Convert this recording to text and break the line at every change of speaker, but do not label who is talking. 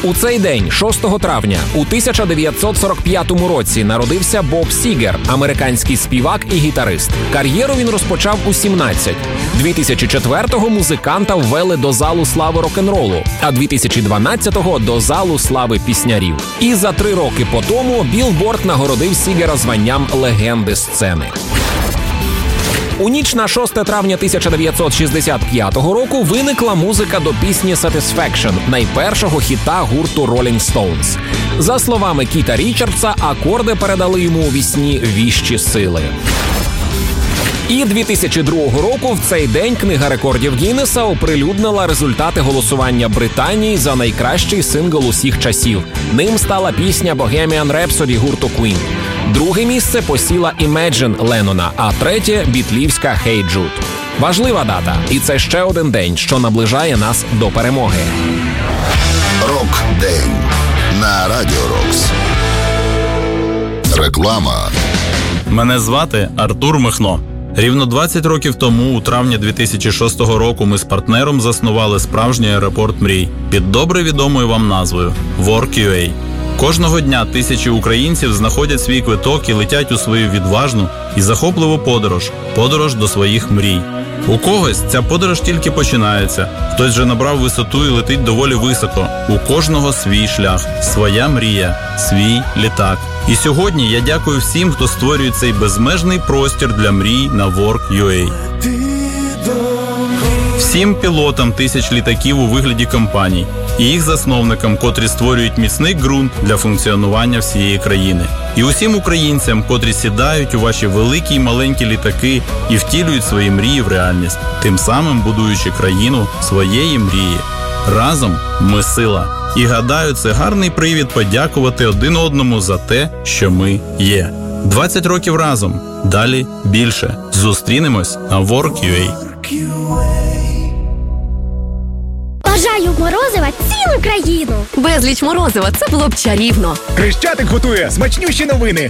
У цей день, 6 травня, у 1945 році народився Боб Сігер, американський співак і гітарист. Кар'єру він розпочав у 17. 2004-го музиканта ввели до залу слави рок-н-ролу, а 2012-го – до залу слави піснярів. І за 3 роки по тому Білборд нагородив Сігера званням легенди сцени. У ніч на 6 травня 1965 року виникла музика до пісні «Satisfaction», найпершого хіта гурту Rolling Stones. За словами Кіта Річардса, акорди передали йому у вісні віщі сили. І 2002 року в цей день Книга рекордів Гіннеса оприлюднила результати голосування Британії за найкращий сингл усіх часів. Ним стала пісня «Bohemian Rhapsody» гурту Queen. Друге місце посіла «Imagine» Леннона, а третє – бітлівська «Hey Jude». Важлива дата, і це ще один день, що наближає нас до перемоги.
Рок-день на Радіо Рокс. Реклама.
Мене звати Артур Михно. Рівно 20 років тому, у травні 2006 року, ми з партнером заснували справжній аеропорт мрій під добре відомою вам назвою Work.ua. Кожного дня тисячі українців знаходять свій квиток і летять у свою відважну і захопливу подорож до своїх мрій. У когось ця подорож тільки починається, хтось вже набрав висоту і летить доволі високо. У кожного свій шлях, своя мрія, свій літак. І сьогодні я дякую всім, хто створює цей безмежний простір для мрій на Work.ua. Всім пілотам тисяч літаків у вигляді компаній і їх засновникам, котрі створюють міцний ґрунт для функціонування всієї країни. І усім українцям, котрі сідають у ваші великі й маленькі літаки і втілюють свої мрії в реальність, тим самим будуючи країну своєї мрії. Разом ми сила. І гадаю, це гарний привід подякувати один одному за те, що ми є. 20 років разом. Далі більше. Зустрінемось на Work.ua.
Бажаю морозива цілу країну.
Безліч морозива, це було б чарівно.
Хрещатик готує смачнющі новини.